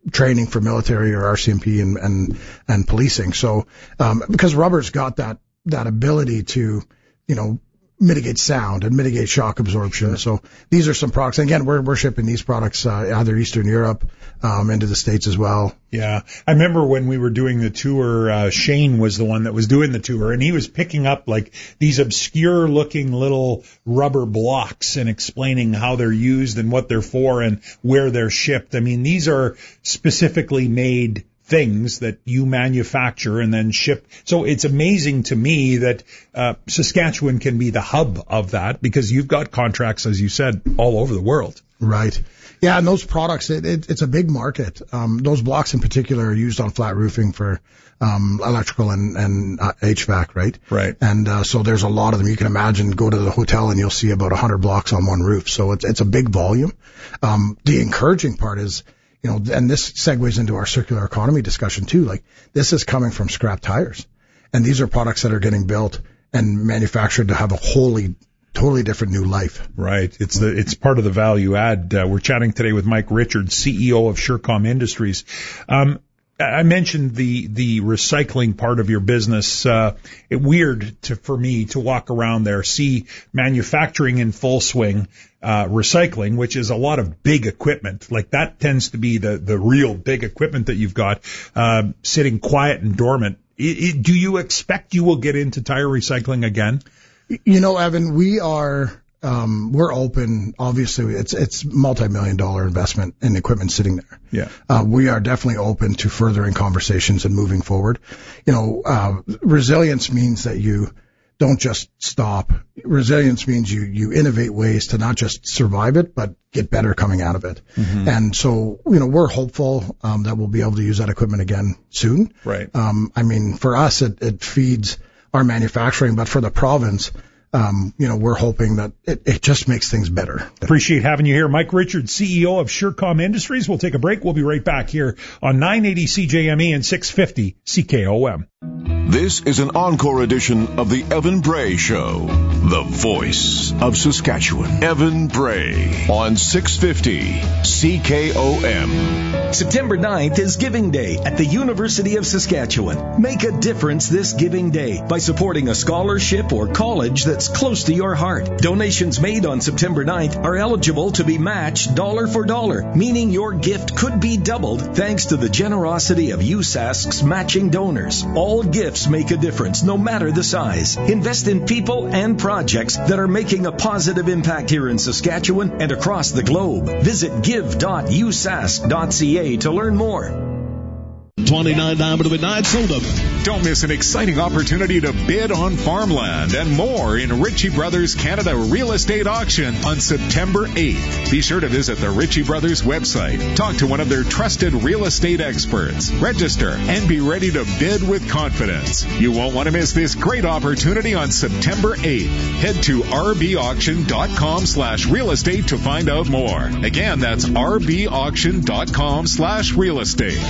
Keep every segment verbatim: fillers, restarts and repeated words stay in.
training for military or R C M P and, and, and policing. So, um, because rubber's got that, that ability to, you know, mitigate sound and mitigate shock absorption. Sure. So these are some products. And again, we're, we're shipping these products, uh, either Eastern Europe, um, into the States as well. Yeah. I remember when we were doing the tour, uh, Shane was the one that was doing the tour, and he was picking up like these obscure looking little rubber blocks and explaining how they're used and what they're for and where they're shipped. I mean, these are specifically made things that you manufacture and then ship. So it's amazing to me that uh, Saskatchewan can be the hub of that, because you've got contracts, as you said, all over the world. Right. Yeah, and those products, it, it, it's a big market. Um, those blocks in particular are used on flat roofing for um, electrical and, and uh, H V A C, right? Right. And uh, so there's a lot of them. You can imagine, go to the hotel and you'll see about one hundred blocks on one roof. So it's, it's a big volume. Um, the encouraging part is, you know, and this segues into our circular economy discussion too. Like, this is coming from scrap tires, and these are products that are getting built and manufactured to have a wholly, totally different new life. Right. It's the, it's part of the value add. Uh, we're chatting today with Mike Richards, C E O of Surecom Industries. Um, I mentioned the, the recycling part of your business. Uh, it weird to, for me to walk around there, see manufacturing in full swing, uh, recycling, which is a lot of big equipment. Like, that tends to be the, the real big equipment that you've got, uh, sitting quiet and dormant. It, it, do you expect you will get into tire recycling again? You know, Evan, we are, um, we're open. Obviously, it's, it's multi-million dollar investment in equipment sitting there. Yeah. Uh, we are definitely open to furthering conversations and moving forward. You know, uh, resilience means that you don't just stop. Resilience means you, you innovate ways to not just survive it, but get better coming out of it. Mm-hmm. And so, you know, we're hopeful, um, that we'll be able to use that equipment again soon. Right. Um, I mean, for us, it, it feeds our manufacturing, but for the province, um, you know, we're hoping that it, it just makes things better. Appreciate having you here. Mike Richards, C E O of Surecom Industries. We'll take a break. We'll be right back here on nine eighty C J M E and six fifty C K O M. This is an encore edition of the Evan Bray Show, the voice of Saskatchewan. Evan Bray on six fifty C K O M. September ninth is Giving Day at the University of Saskatchewan. Make a difference this Giving Day by supporting a scholarship or college that's close to your heart. Donations made on September ninth are eligible to be matched dollar for dollar, meaning your gift could be doubled thanks to the generosity of U S A S C's matching donors. All gifts make a difference, no matter the size. Invest in people and projects that are making a positive impact here in Saskatchewan and across the globe. Visit give dot u s a s c dot c a to learn more. twenty-nine diamond midnight sold them. Don't miss an exciting opportunity to bid on farmland and more in Ritchie Brothers Canada Real Estate Auction on September eighth. Be sure to visit the Ritchie Brothers website. Talk to one of their trusted real estate experts. Register and be ready to bid with confidence. You won't want to miss this great opportunity on September eighth. Head to r b auction dot com slash real estate to find out more. Again, that's r b auction dot com slash real estate.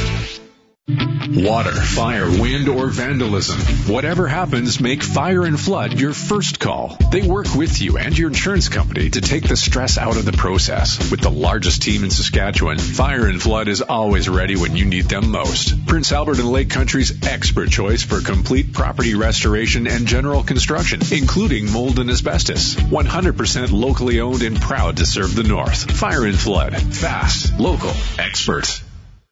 Water, fire, wind, or vandalism. Whatever happens, make Fire and Flood your first call. They work with you and your insurance company to take the stress out of the process. With the largest team in Saskatchewan, Fire and Flood is always ready when you need them most. Prince Albert and Lake Country's expert choice for complete property restoration and general construction, including mold and asbestos. one hundred percent locally owned and proud to serve the North. Fire and Flood. Fast, local, expert.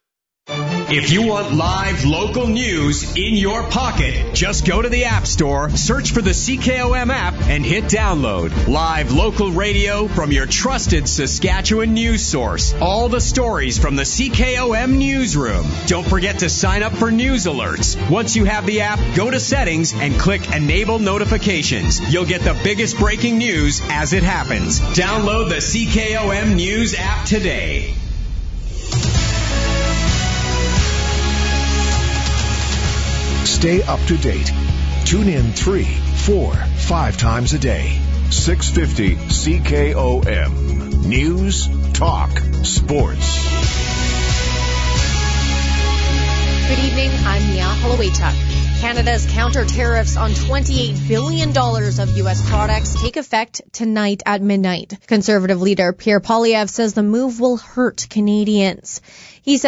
If you want live local news in your pocket, just go to the App Store, search for the C K O M app, and hit download. Live local radio from your trusted Saskatchewan news source. All the stories from the C K O M newsroom. Don't forget to sign up for news alerts. Once you have the app, go to settings and click Enable Notifications. You'll get the biggest breaking news as it happens. Download the C K O M News app today. Stay up to date. Tune in three, four, five times a day. six fifty C K O M. News, talk, sports. Good evening. I'm Mia Holloway-Tuck. Canada's counter tariffs on twenty-eight billion dollars of U S products take effect tonight at midnight. Conservative leader Pierre Poilievre says the move will hurt Canadians. He said